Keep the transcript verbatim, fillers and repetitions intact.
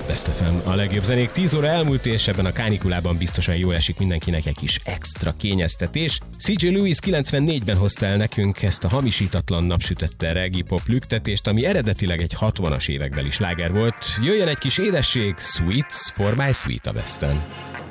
Best ef em, a legjobb zenék. tíz óra elmúlt, és ebben a kánikulában biztosan jól esik mindenkinek egy kis extra kényeztetés. cé jé Lewis kilencvennégyben hozta el nekünk ezt a hamisítatlan napsütötte reggae pop lüktetést, ami eredetileg egy hatvanas évekbeli sláger volt. Jöjjön egy kis édesség, Sweets for my sweet a Besten.